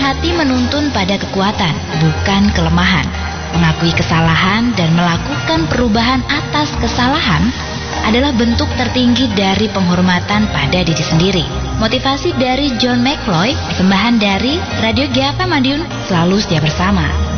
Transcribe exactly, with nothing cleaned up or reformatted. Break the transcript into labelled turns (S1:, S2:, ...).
S1: hati menuntun pada kekuatan, bukan kelemahan. Mengakui kesalahan dan melakukan perubahan atas kesalahan adalah bentuk tertinggi dari penghormatan pada diri sendiri. Motivasi dari John McCloy, persembahan dari Radio G F M Madiun, selalu setia bersama.